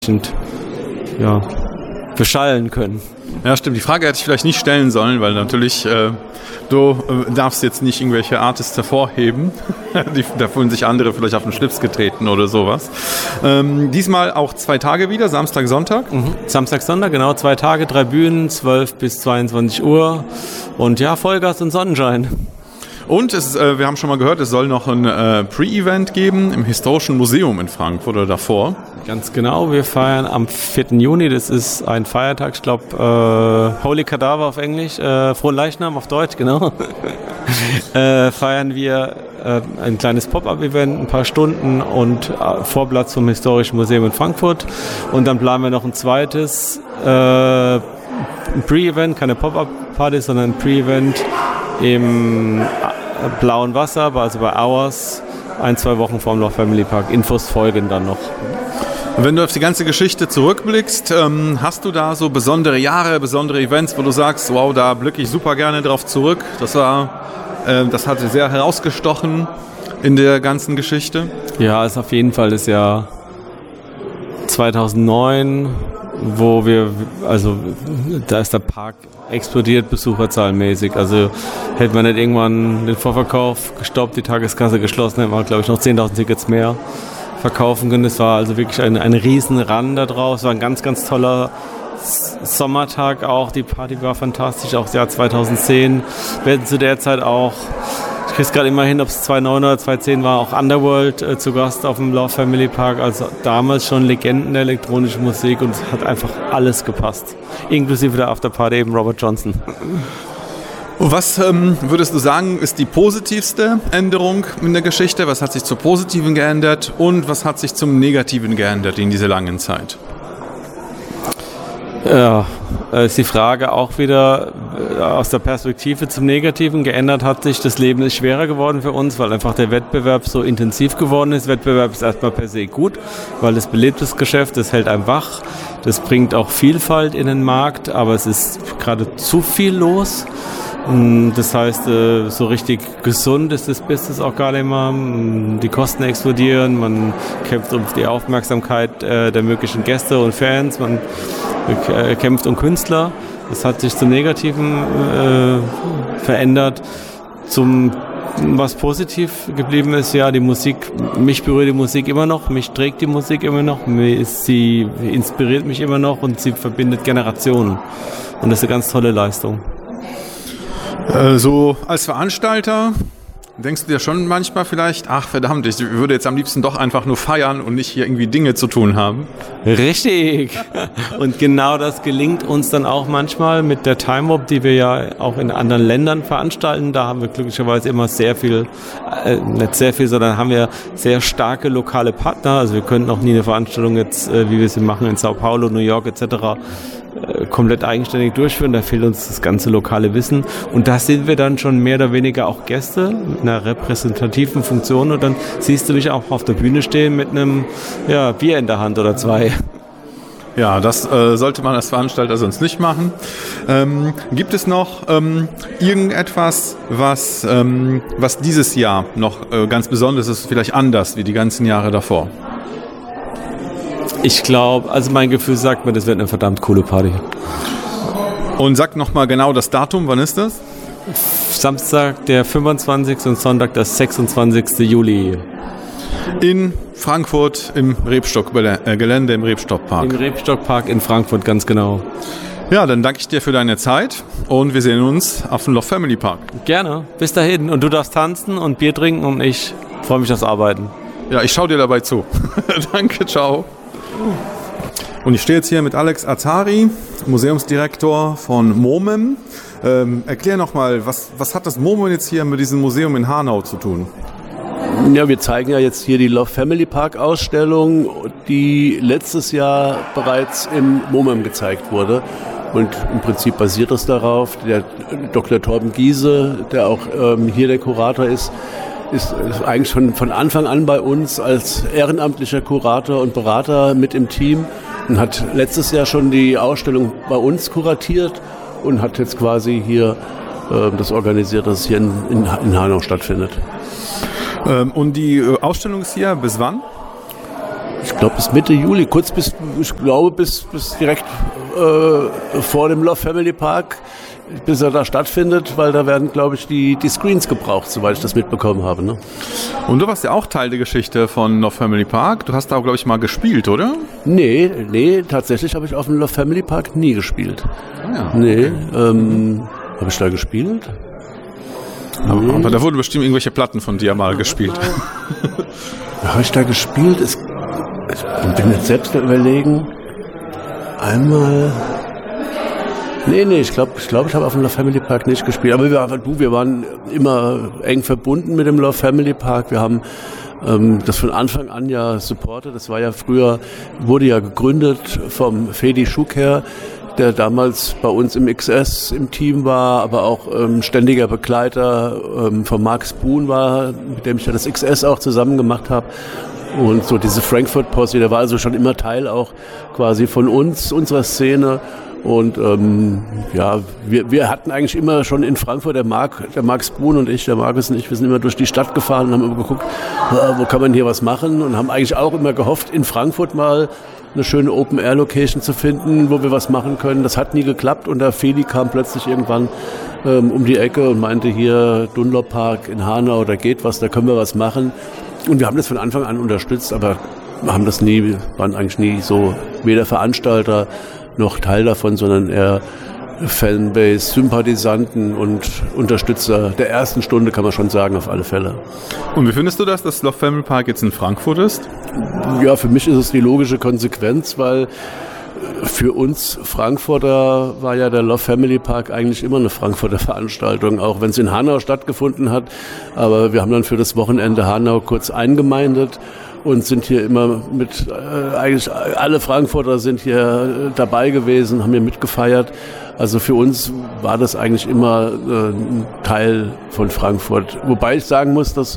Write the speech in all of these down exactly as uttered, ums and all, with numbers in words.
ja, beschallen können. Ja, stimmt. Die Frage hätte ich vielleicht nicht stellen sollen, weil natürlich äh, du äh, darfst jetzt nicht irgendwelche Artists hervorheben. Die, da fühlen sich andere vielleicht auf den Schlips getreten oder sowas. Ähm, diesmal auch zwei Tage wieder, Samstag, Sonntag. Mhm. Samstag, Sonntag, genau. Zwei Tage, drei Bühnen, zwölf bis zweiundzwanzig Uhr. Und ja, Vollgas und Sonnenschein. Und es, äh, wir haben schon mal gehört, es soll noch ein äh, Pre-Event geben im Historischen Museum in Frankfurt oder davor. Ganz genau, wir feiern am vierten Juni, das ist ein Feiertag, ich glaube äh, Holy Cadaver auf Englisch, äh, Frohen Leichnam auf Deutsch, genau. äh, feiern wir äh, ein kleines Pop-Up-Event, ein paar Stunden und äh, Vorplatz vom Historischen Museum in Frankfurt. Und dann planen wir noch ein zweites äh, ein Pre-Event, keine Pop-Up-Party, sondern ein Pre-Event im Blauen Wasser, also bei Hours, ein, zwei Wochen vor dem Love Family Park. Infos folgen dann noch. Wenn du auf die ganze Geschichte zurückblickst, ähm, hast du da so besondere Jahre, besondere Events, wo du sagst, wow, da blicke ich super gerne drauf zurück. Das war, äh, das hat sehr herausgestochen in der ganzen Geschichte. Ja, ist auf jeden Fall das Jahr zweitausendneun, wo wir, also da ist der Park explodiert besucherzahlenmäßig. Also hätte man nicht irgendwann den Vorverkauf gestoppt, die Tageskasse geschlossen, hätten wir, glaube ich, noch zehntausend Tickets mehr verkaufen können. Es war also wirklich ein, ein riesen Run da drauf. Es war ein ganz, ganz toller Sommertag auch. Die Party war fantastisch, auch das Jahr zweitausendzehn. Wir hatten zu der Zeit auch, ich kriege es gerade immer hin, ob es zweitausendneun oder zweitausendzehn war, auch Underworld äh, zu Gast auf dem Love Family Park. Also damals schon Legenden der elektronischen Musik und es hat einfach alles gepasst. Inklusive der Afterparty eben Robert Johnson. Was ähm, würdest du sagen, ist die positivste Änderung in der Geschichte? Was hat sich zur Positiven geändert und was hat sich zum Negativen geändert in dieser langen Zeit? Ja, ist die Frage auch wieder aus der Perspektive zum Negativen. Geändert hat sich, das Leben ist schwerer geworden für uns, weil einfach der Wettbewerb so intensiv geworden ist. Wettbewerb ist erstmal per se gut, weil es belebt das Geschäft, das hält einem wach, das bringt auch Vielfalt in den Markt, aber es ist gerade zu viel los. Das heißt, so richtig gesund ist das Business auch gar nicht mehr. Die Kosten explodieren, man kämpft um die Aufmerksamkeit der möglichen Gäste und Fans, man kämpft um Künstler. Das hat sich zum Negativen äh, verändert. Zum was positiv geblieben ist, ja, die Musik, mich berührt die Musik immer noch, mich trägt die Musik immer noch, sie inspiriert mich immer noch und sie verbindet Generationen. Und das ist eine ganz tolle Leistung. So als Veranstalter denkst du dir schon manchmal vielleicht, ach verdammt, ich würde jetzt am liebsten doch einfach nur feiern und nicht hier irgendwie Dinge zu tun haben? Richtig. Und genau das gelingt uns dann auch manchmal mit der Time Warp, die wir ja auch in anderen Ländern veranstalten. Da haben wir glücklicherweise immer sehr viel, äh, nicht sehr viel, sondern haben wir sehr starke lokale Partner. Also wir könnten auch nie eine Veranstaltung jetzt, äh, wie wir sie machen in Sao Paulo, New York et cetera komplett eigenständig durchführen, da fehlt uns das ganze lokale Wissen und da sind wir dann schon mehr oder weniger auch Gäste mit einer repräsentativen Funktion und dann siehst du mich auch auf der Bühne stehen mit einem ja, Bier in der Hand oder zwei. Ja, das äh, sollte man als Veranstalter sonst nicht machen. Ähm, gibt es noch ähm, irgendetwas, was, ähm, was dieses Jahr noch äh, ganz besonders ist, vielleicht anders wie die ganzen Jahre davor? Ich glaube, also mein Gefühl sagt mir, das wird eine verdammt coole Party. Und sag nochmal genau das Datum, wann ist das? Samstag, der fünfundzwanzigste und Sonntag, der sechsundzwanzigste Juli. In Frankfurt im Rebstock-Gelände im Rebstock-Park. Im Rebstock-Park in Frankfurt, ganz genau. Ja, dann danke ich dir für deine Zeit und wir sehen uns auf dem Love Family Park. Gerne, bis dahin. Und du darfst tanzen und Bier trinken und ich freue mich aufs Arbeiten. Ja, ich schaue dir dabei zu. Danke, ciao. Und ich stehe jetzt hier mit Alex Azari, Museumsdirektor von MOMEM. Ähm, erklär nochmal, was, was hat das MOMEM jetzt hier mit diesem Museum in Hanau zu tun? Ja, wir zeigen ja jetzt hier die Love Family Park Ausstellung, die letztes Jahr bereits im MOMEM gezeigt wurde. Und im Prinzip basiert das darauf. Der Doktor Torben Giese, der auch ähm, hier der Kurator ist, ist eigentlich schon von Anfang an bei uns als ehrenamtlicher Kurator und Berater mit im Team und hat letztes Jahr schon die Ausstellung bei uns kuratiert und hat jetzt quasi hier äh, das organisiert, dass es hier in, in, in Hanau stattfindet. Ähm, und die Ausstellung ist hier bis wann? ich glaube bis Mitte Juli, kurz bis, ich glaube bis, bis direkt äh, vor dem Love Family Park, bis er da stattfindet, weil da werden, glaube ich, die, die Screens gebraucht, soweit ich das mitbekommen habe. Ne? Und du warst ja auch Teil der Geschichte von Love Family Park. Du hast da, glaube ich, mal gespielt, oder? Nee, nee, tatsächlich habe ich auf dem Love Family Park nie gespielt. Ah, ja. Nee, okay. ähm, habe ich da gespielt? Aber, nee. aber da wurden bestimmt irgendwelche Platten von dir mal gespielt. Habe ich da gespielt? Ich bin jetzt selbst überlegen. Einmal... Nee, nee, ich glaube, ich, glaub, ich habe auf dem Love Family Park nicht gespielt. Aber wir, du, wir waren immer eng verbunden mit dem Love Family Park. Wir haben ähm, das von Anfang an ja supportet. Das war ja früher, wurde ja gegründet vom Fedi Schuker, der damals bei uns im X S im Team war, aber auch ähm, ständiger Begleiter ähm, von Mark Spoon war, mit dem ich ja das X S auch zusammen gemacht habe. Und so diese Frankfurt-Posse, der war also schon immer Teil auch quasi von uns, unserer Szene. Und ähm, ja, wir, wir hatten eigentlich immer schon in Frankfurt, der Marc, der Marc Spoon und ich, der Markus und ich, wir sind immer durch die Stadt gefahren und haben immer geguckt, wo kann man hier was machen, und haben eigentlich auch immer gehofft, in Frankfurt mal eine schöne Open-Air-Location zu finden, wo wir was machen können. Das hat nie geklappt, und der Feli kam plötzlich irgendwann ähm, um die Ecke und meinte, hier Dunlop Park in Hanau, da geht was, da können wir was machen. Und wir haben das von Anfang an unterstützt, aber haben das nie, waren eigentlich nie so weder Veranstalter noch Teil davon, sondern eher Fanbase, Sympathisanten und Unterstützer der ersten Stunde, kann man schon sagen, auf alle Fälle. Und wie findest du das, dass Love Family Park jetzt in Frankfurt ist? Ja, für mich ist es die logische Konsequenz, weil für uns Frankfurter war ja der Love Family Park eigentlich immer eine Frankfurter Veranstaltung, auch wenn es in Hanau stattgefunden hat. Aber wir haben dann für das Wochenende Hanau kurz eingemeindet und sind hier immer mit, äh, eigentlich alle Frankfurter sind hier äh, dabei gewesen, haben hier mitgefeiert. Also für uns war das eigentlich immer äh, ein Teil von Frankfurt. Wobei ich sagen muss, dass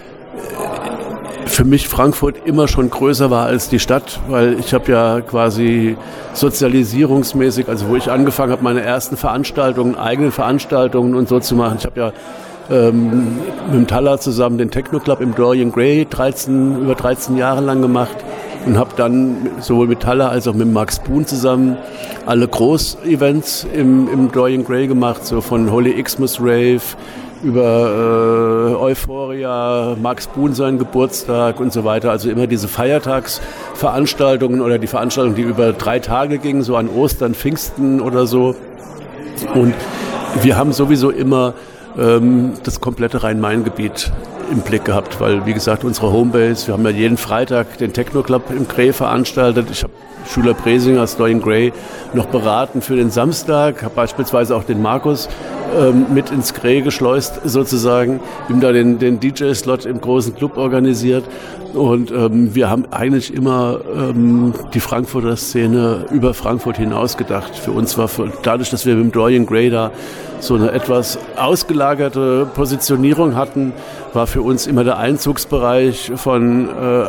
für mich Frankfurt immer schon größer war als die Stadt, weil ich habe ja quasi sozialisierungsmäßig, also wo ich angefangen habe, meine ersten Veranstaltungen, eigene Veranstaltungen und so zu machen. Ich habe ja ähm, mit dem Thaler zusammen den Techno Club im Dorian Gray dreizehn, über dreizehn Jahre lang gemacht und habe dann sowohl mit Thaler als auch mit Mark Spoon zusammen alle Groß-Events im, im Dorian Gray gemacht, so von Holy Xmas Rave über äh, Euphoria, Mark Spoon seinen Geburtstag und so weiter. Also immer diese Feiertagsveranstaltungen oder die Veranstaltungen, die über drei Tage gingen, so an Ostern, Pfingsten oder so. Und wir haben sowieso immer ähm, das komplette Rhein-Main-Gebiet im Blick gehabt, weil, wie gesagt, unsere Homebase, wir haben ja jeden Freitag den Techno Club im Gray veranstaltet. Ich habe Schüler Bresinger aus Dorian Gray noch beraten für den Samstag, habe beispielsweise auch den Markus ähm, mit ins Gray geschleust sozusagen, ihm da den, den D J-Slot im großen Club organisiert, und ähm, wir haben eigentlich immer ähm, die Frankfurter Szene über Frankfurt hinaus gedacht. Für uns war, für, dadurch, dass wir mit dem Dorian Gray da so eine etwas ausgelagerte Positionierung hatten, war für uns immer der Einzugsbereich von äh,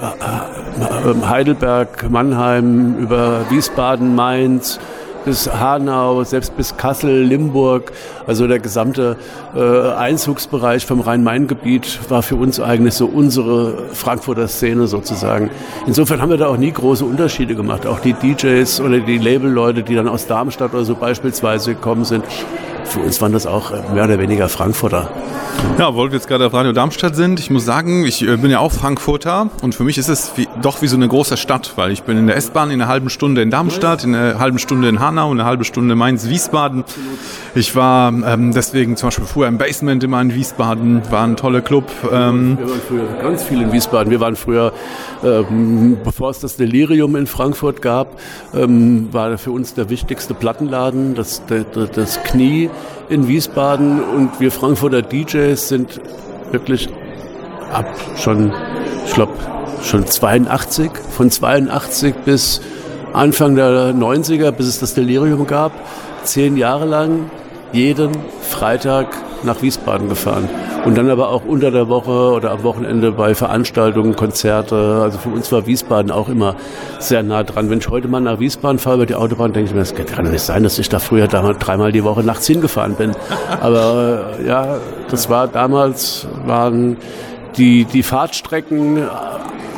Heidelberg, Mannheim über Wiesbaden, Mainz bis Hanau, selbst bis Kassel, Limburg, also der gesamte äh, Einzugsbereich vom Rhein-Main-Gebiet war für uns eigentlich so unsere Frankfurter Szene sozusagen. Insofern haben wir da auch nie große Unterschiede gemacht. Auch die D Js oder die Label-Leute, die dann aus Darmstadt oder so beispielsweise gekommen sind, für uns waren das auch mehr oder weniger Frankfurter. Ja, weil wir jetzt gerade auf Radio Darmstadt sind, ich muss sagen, ich bin ja auch Frankfurter, und für mich ist es wie, doch wie so eine große Stadt, weil ich bin in der S-Bahn in einer halben Stunde in Darmstadt, in einer halben Stunde in Hanau, in einer halben Stunde in Mainz-Wiesbaden. Ich war ähm, deswegen zum Beispiel früher im Basement immer in Wiesbaden, war ein toller Club. Ähm. Wir waren früher ganz viel in Wiesbaden. Wir waren früher, ähm, bevor es das Delirium in Frankfurt gab, ähm, war für uns der wichtigste Plattenladen, das, das, das Knie in Wiesbaden, und wir Frankfurter D Js sind wirklich ab schon, ich glaube, schon zweiundachtzig, von zweiundachtzig bis Anfang der neunziger, bis es das Delirium gab, zehn Jahre lang jeden Freitag nach Wiesbaden gefahren. Und dann aber auch unter der Woche oder am Wochenende bei Veranstaltungen, Konzerte. Also für uns war Wiesbaden auch immer sehr nah dran. Wenn ich heute mal nach Wiesbaden fahre über die Autobahn, denke ich mir, das kann doch nicht sein, dass ich da früher damals dreimal die Woche nachts hingefahren bin. Aber äh, ja, das war damals, waren die, die Fahrtstrecken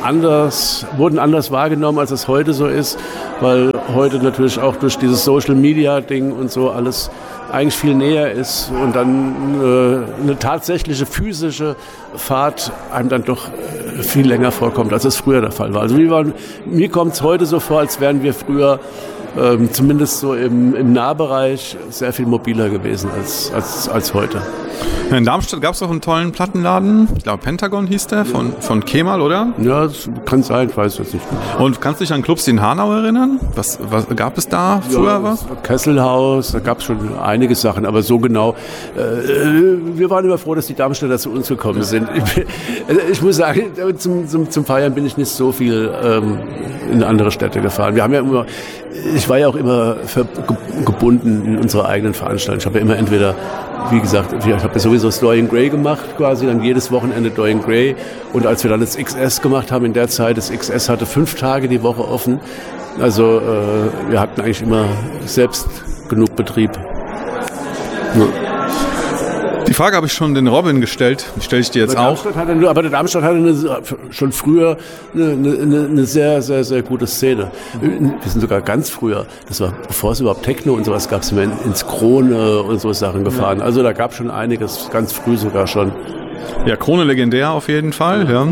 anders, wurden anders wahrgenommen, als es heute so ist, weil heute natürlich auch durch dieses Social-Media-Ding und so alles eigentlich viel näher ist und dann äh, eine tatsächliche physische Fahrt einem dann doch äh, viel länger vorkommt, als es früher der Fall war. Also wir waren, mir kommt es heute so vor, als wären wir früher ähm, zumindest so im, im Nahbereich sehr viel mobiler gewesen als, als, als heute. In Darmstadt gab es auch einen tollen Plattenladen, ich glaube Pentagon hieß der, von, von Kemal, oder? Ja, das kann sein, ich weiß es nicht. Und kannst du dich an Clubs in Hanau erinnern? Was, was gab es da früher ja, was? Kesselhaus, da gab es schon einige Sachen, aber so genau. Äh, wir waren immer froh, dass die Darmstädter zu uns gekommen sind. Ich, ich muss sagen, zum, zum, zum Feiern bin ich nicht so viel ähm, in andere Städte gefahren. Wir haben ja immer, ich war ja auch immer ver, gebunden in unsere eigenen Veranstaltungen. Ich habe ja immer entweder, wie gesagt, ich habe ja sowieso das Dorian Gray gemacht, quasi dann jedes Wochenende Dorian Gray. Und als wir dann das X S gemacht haben in der Zeit, das X S hatte fünf Tage die Woche offen. Also äh, wir hatten eigentlich immer selbst genug Betrieb. Ja. Die Frage habe ich schon den Robin gestellt, die stelle ich dir jetzt aber auch. Darmstadt hatte, aber der Darmstadt hatte eine, schon früher eine, eine, eine sehr, sehr, sehr gute Szene. Wir sind sogar ganz früher, das war bevor es überhaupt Techno und sowas gab, sind wir ins Krone und so Sachen gefahren. Also da gab es schon einiges, ganz früh sogar schon. Ja, Krone legendär auf jeden Fall. Ja.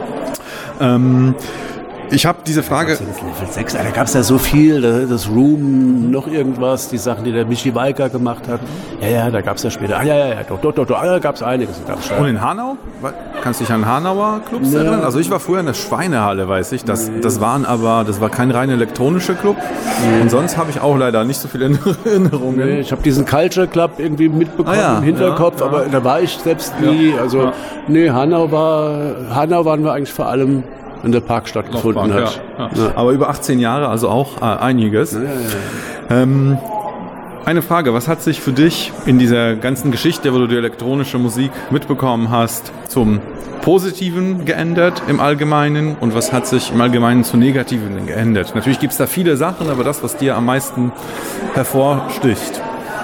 Ähm, Ich habe diese Frage... Das Level sechs, da gab es ja so viel, das Room, noch irgendwas, die Sachen, die der Michi Walker gemacht hat. Ja, ja, da gab es ja später. Ah, ja, ja, ja, doch, doch, doch, doch, da gab es einiges. Und in Hanau? Kannst du dich an Hanauer Clubs ja. erinnern? Also ich war früher in der Schweinehalle, weiß ich. Das, das waren aber, das war kein rein elektronischer Club. Nee. Und sonst habe ich auch leider nicht so viele Erinnerungen. Nee, ich habe diesen Culture Club irgendwie mitbekommen ah, ja, im Hinterkopf, ja, ja. aber da war ich selbst nie. Ja, also, ja. nee, Hanau war, Hanau waren wir eigentlich vor allem in der Park stattgefunden hat. Ja, ja. Ja. Aber über achtzehn Jahre, also auch äh, einiges. Ja, ja, ja. Ähm, eine Frage, was hat sich für dich in dieser ganzen Geschichte, wo du die elektronische Musik mitbekommen hast, zum Positiven geändert im Allgemeinen und was hat sich im Allgemeinen zu Negativen geändert? Natürlich gibt es da viele Sachen, aber das, was dir am meisten hervorsticht?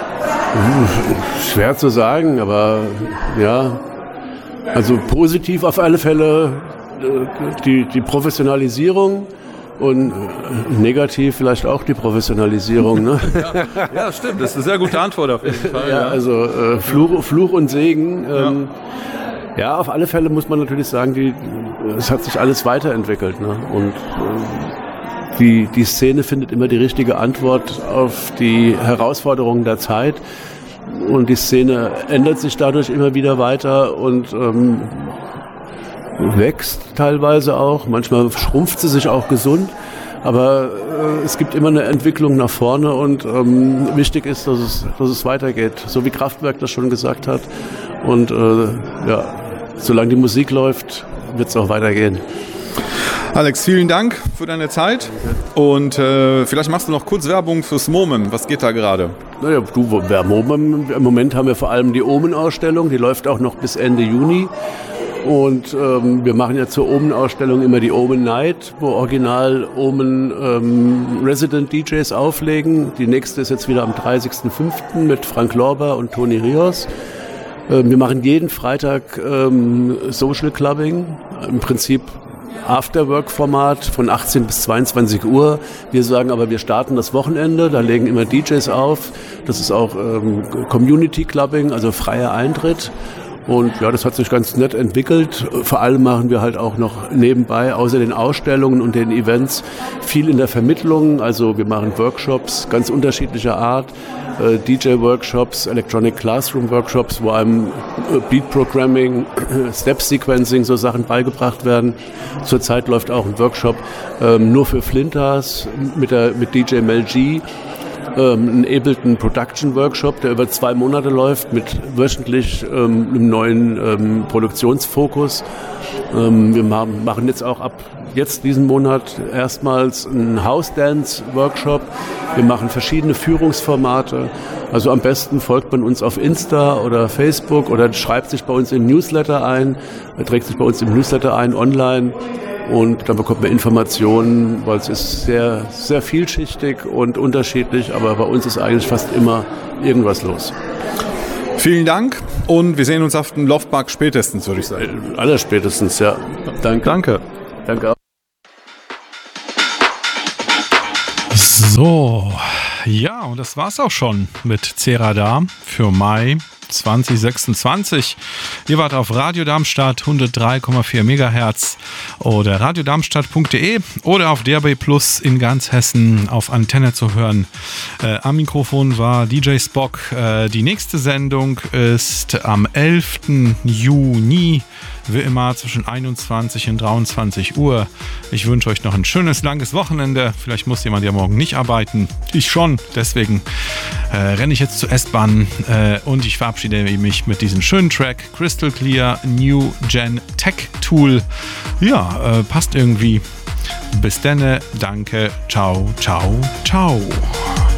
Schwer zu sagen, aber ja, also positiv auf alle Fälle die, die Professionalisierung und negativ vielleicht auch die Professionalisierung. Ne? Ja, ja, stimmt. Das ist eine sehr gute Antwort auf jeden Fall. Ja, ja. Also äh, Fluch, Fluch und Segen. Ähm, ja. ja, auf alle Fälle muss man natürlich sagen, die, es hat sich alles weiterentwickelt. Ne? Und äh, die, die Szene findet immer die richtige Antwort auf die Herausforderungen der Zeit. Und die Szene ändert sich dadurch immer wieder weiter und ähm, wächst teilweise auch, manchmal schrumpft sie sich auch gesund, aber äh, es gibt immer eine Entwicklung nach vorne und ähm, wichtig ist, dass es, dass es weitergeht, so wie Kraftwerk das schon gesagt hat und äh, ja, solange die Musik läuft, wird es auch weitergehen. Alex, vielen Dank für deine Zeit und äh, vielleicht machst du noch kurz Werbung fürs MOMEM. Was geht da gerade? Naja, du, MOMEM, im Moment haben wir vor allem die Omen-Ausstellung, die läuft auch noch bis Ende Juni. Und ähm, wir machen ja zur Omen-Ausstellung immer die Omen Night, wo original Omen ähm, Resident D Js auflegen. Die nächste ist jetzt wieder am dreißigsten fünften mit Frank Lorber und Toni Rios. Ähm, wir machen jeden Freitag ähm, Social Clubbing, im Prinzip Afterwork-Format von achtzehn bis zweiundzwanzig Uhr. Wir sagen aber, wir starten das Wochenende, da legen immer D Js auf. Das ist auch ähm, Community Clubbing, also freier Eintritt. Und ja, das hat sich ganz nett entwickelt. Vor allem machen wir halt auch noch nebenbei, außer den Ausstellungen und den Events, viel in der Vermittlung. Also wir machen Workshops ganz unterschiedlicher Art, äh, D J-Workshops, Electronic Classroom-Workshops, wo einem äh, Beat-Programming, äh, Step-Sequencing, so Sachen beigebracht werden. Zurzeit läuft auch ein Workshop ähm, nur für Flinters mit, der, mit D J Mel G. Ähm, einen Ableton Production Workshop, der über zwei Monate läuft, mit wöchentlich ähm, einem neuen ähm, Produktionsfokus. Ähm, wir machen, machen jetzt auch ab jetzt diesen Monat erstmals einen House Dance Workshop. Wir machen verschiedene Führungsformate. Also am besten folgt man uns auf Insta oder Facebook oder schreibt sich bei uns in Newsletter ein, trägt sich bei uns im Newsletter ein online. Und dann bekommt man Informationen, weil es ist sehr, sehr vielschichtig und unterschiedlich, aber bei uns ist eigentlich fast immer irgendwas los. Vielen Dank und wir sehen uns auf dem Loftpark spätestens, würde ich sagen. Allerspätestens, ja. Danke. Danke. Danke auch. So, ja, und das war's auch schon mit Ceradar für Mai zwanzig sechsundzwanzig. Ihr wart auf Radio Darmstadt hundertdrei Komma vier Megahertz oder radiodarmstadt punkt de oder auf D A B Plus in ganz Hessen auf Antenne zu hören. Äh, am Mikrofon war D J Spock. Äh, die nächste Sendung ist am elften Juni, wie immer zwischen einundzwanzig und dreiundzwanzig Uhr. Ich wünsche euch noch ein schönes, langes Wochenende. Vielleicht muss jemand ja morgen nicht arbeiten. Ich schon. Deswegen äh, renne ich jetzt zur S-Bahn äh, und ich verabschiede mich mit diesem schönen Track Crystal Clear New Gen Tech Tool. Ja, äh, passt irgendwie. Bis denne. Danke. Ciao, ciao, ciao.